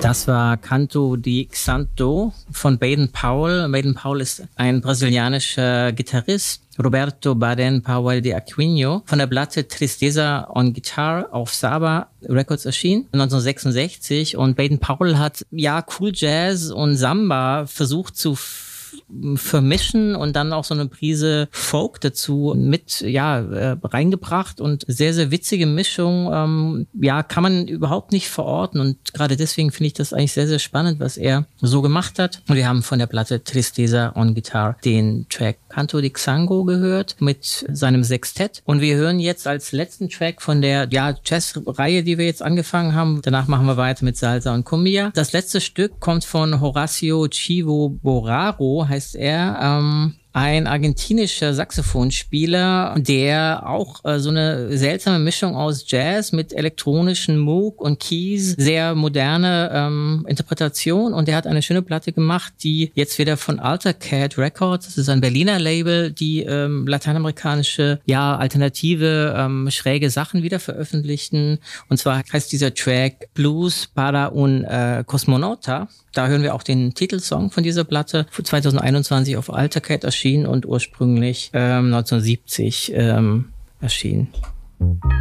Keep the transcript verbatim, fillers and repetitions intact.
Das war Canto di Xanto von Baden Powell. Baden Powell ist ein brasilianischer Gitarrist. Roberto Baden-Powell de Aquino von der Platte Tristeza on Guitar auf Saba Records erschienen, neunzehnhundertsechsundsechzig. Und Baden-Powell hat ja Cool Jazz und Samba versucht zu vermischen und dann auch so eine Prise Folk dazu mit ja äh, reingebracht und sehr, sehr witzige Mischung. Ähm, ja, kann man überhaupt nicht verorten und gerade deswegen finde ich das eigentlich sehr, sehr spannend, was er so gemacht hat. Und wir haben von der Platte Tristeza on Guitar den Track Canto di Xango gehört mit seinem Sextett und wir hören jetzt als letzten Track von der ja Jazz-Reihe, die wir jetzt angefangen haben. Danach machen wir weiter mit Salsa und Cumbia. Das letzte Stück kommt von Horacio Chivo Borraro, heißt er, ähm, ein argentinischer Saxophonspieler, der auch äh, so eine seltsame Mischung aus Jazz mit elektronischen Moog und Keys, sehr moderne ähm, Interpretation und der hat eine schöne Platte gemacht, die jetzt wieder von Altercat Records, das ist ein Berliner Label, die ähm, lateinamerikanische, ja, alternative, ähm, schräge Sachen wieder veröffentlichten und zwar heißt dieser Track Blues para un äh, Cosmonauta. Da hören wir auch den Titelsong von dieser Platte, zweitausendeinundzwanzig auf Altercat erschienen und ursprünglich ähm, neunzehnhundertsiebzig ähm, erschienen.